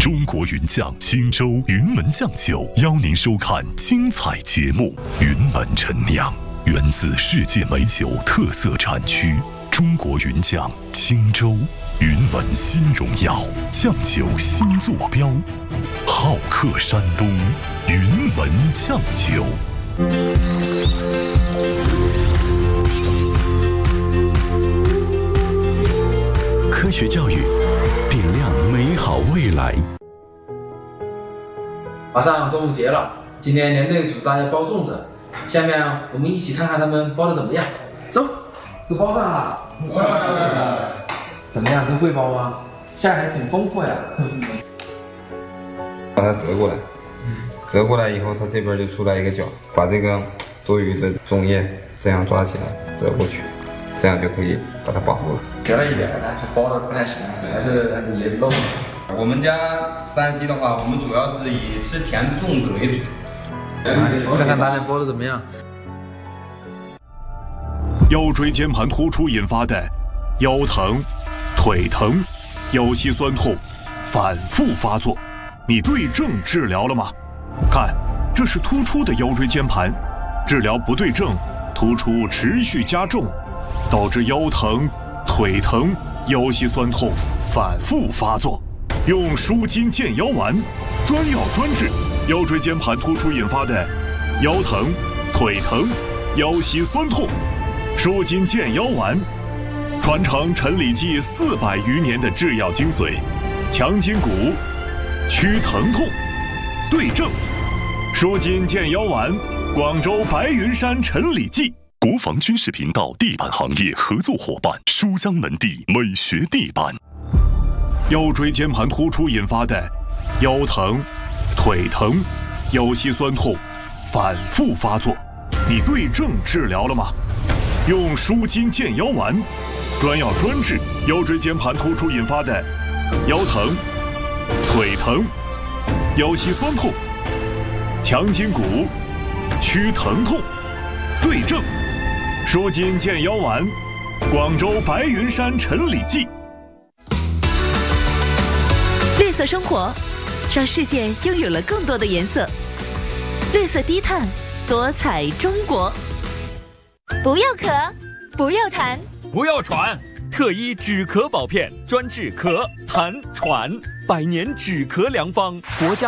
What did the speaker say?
中国云酱青州云门酱酒邀您收看精彩节目。云门陈酿源自世界美酒特色产区中国云酱青州云门新荣耀酱酒新坐标，好客山东云门酱酒。科学教育，点亮美好未来。 马上端午节了，今天连队组织大家包粽子，下面我们一起看看他们包的怎么样。走，都包上了。怎么样，都会包吗？馅还挺丰富呀。 把它折过来，折过来以后，它这边就出来一个角，把这个多余的粽叶这样抓起来，折过去，这样就可以把它保住了。 学了一点，但是包的不太行，还是有漏。 我们家山西的话，我们主要是以吃甜粽子为主。 看看大家包的怎么样。 腰椎间盘突出引发的腰疼、腿疼、腰膝酸痛反复发作，你对症治疗了吗？看，这是突出的腰椎间盘，治疗不对症，突出持续加重，导致腰疼、腿疼、腰膝酸痛反复发作。用舒筋健腰丸，专药专治腰椎间盘突出引发的腰疼、腿疼、腰膝酸痛。舒筋健腰丸，传承陈李济400余年的制药精髓，强筋骨，祛疼痛，对症。舒筋健腰丸，广州白云山陈李济。国防军事频道地板行业合作伙伴书香门第美学地板。腰椎间盘突出引发的腰疼、腿疼、腰膝酸痛反复发作，你对症治疗了吗？用舒筋健腰丸，专药专治腰椎间盘突出引发的腰疼、腿疼、腰膝酸痛，强筋骨，祛疼痛，对症。舒筋健腰丸，广州白云山陈李济。 绿色生活，让世界拥有了更多的颜色。绿色低碳，多彩中国。 不要咳，不要痰， 不要喘，特医止咳宝片专治咳、痰、喘，100年止咳良方，国家